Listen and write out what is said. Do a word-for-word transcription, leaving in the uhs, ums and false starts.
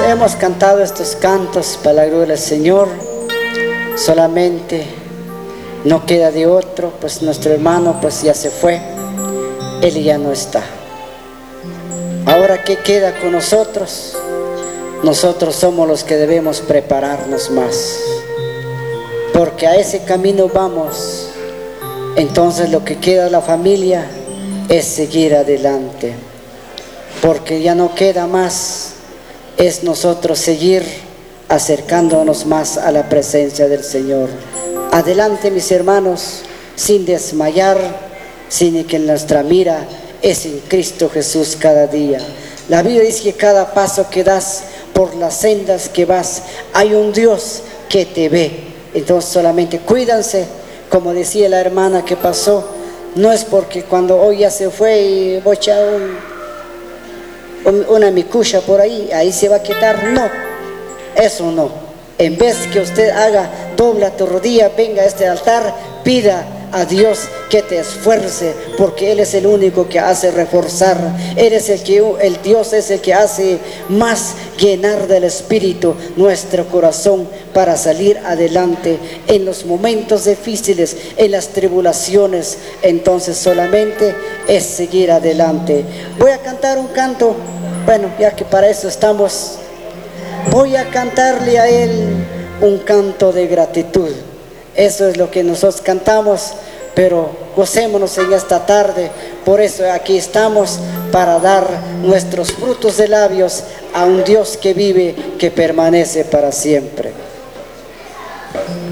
hemos cantado estos cantos para la gloria del Señor. Solamente no queda de otro, pues nuestro hermano pues ya se fue, él ya no está. Ahora, ¿qué queda con nosotros? Nosotros somos los que debemos prepararnos más, porque a ese camino vamos. Entonces lo que queda de la familia es seguir adelante, porque ya no queda más. Es nosotros seguir acercándonos más a la presencia del Señor. Adelante, mis hermanos, sin desmayar, sin que nuestra mira es en Cristo Jesús cada día. La Biblia dice que cada paso que das, por las sendas que vas, hay un Dios que te ve. Entonces solamente cuídense, como decía la hermana que pasó. No es porque cuando hoy ya se fue y voy a echar un una micucha por ahí, ahí se va a quitar. No, eso no. En vez que usted haga, dobla tu rodilla, venga a este altar, pida a Dios que te esfuerce, porque Él es el único que hace reforzar. Él es el que, el Dios es el que hace más llenar del Espíritu nuestro corazón para salir adelante en los momentos difíciles, en las tribulaciones. Entonces solamente es seguir adelante. Voy a cantar un canto, bueno, ya que para eso estamos, voy a cantarle a Él un canto de gratitud. Eso es lo que nosotros cantamos, pero gocémonos en esta tarde. Por eso aquí estamos, para dar nuestros frutos de labios a un Dios que vive, que permanece para siempre.